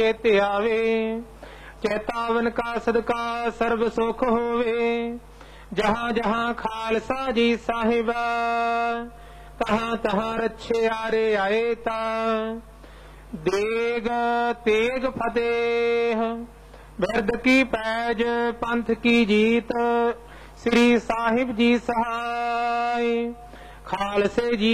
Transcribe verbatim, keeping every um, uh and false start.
चेते आवे, चेतावन का सदका सर्व सुख होवे। जहाँ जहाँ खालसा जी साहिबा, तहाँ तहाँ रच्छे आरे आए ता। देग तेग फतेह, बिरद की पैज पंथ की जीत। श्री साहिब जी सहाय, खालसे जी